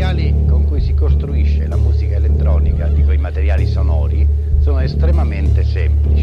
materiali con cui si costruisce la musica elettronica, dico i materiali sonori, sono estremamente semplici.